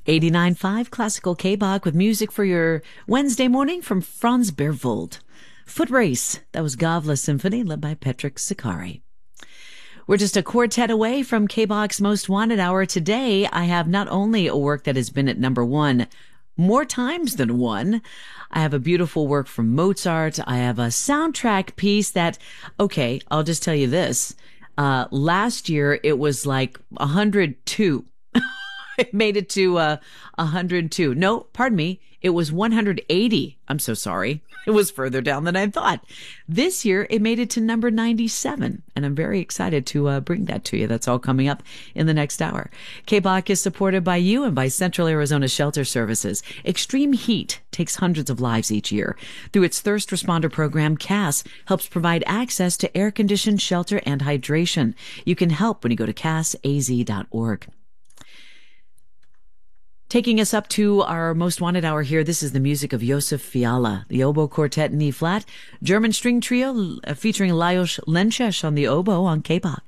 89.5 Classical K-Bach with music for your Wednesday morning from Franz Berwald. Foot Race, that was Gavla Symphony led by Petrick Sakari. We're just a quartet away from K-Bach's Most Wanted Hour. Today, I have not only a work that has been at number one more times than one, I have a beautiful work from Mozart. I have a soundtrack piece that, okay, I'll just tell you this. Last year, it was like 102. It made it to 102. No, pardon me. It was 180. I'm so sorry. It was further down than I thought. This year, it made it to number 97, and I'm very excited to bring that to you. That's all coming up in the next hour. K-Bach is supported by you and by Central Arizona Shelter Services. Extreme heat takes hundreds of lives each year. Through its Thirst Responder program, CAS helps provide access to air-conditioned shelter and hydration. You can help when you go to casaz.org. Taking us up to our Most Wanted Hour here, this is the music of Josef Fiala, the oboe quartet in E-flat, German string trio featuring Lajos Lenčeš on the oboe on K-Bach.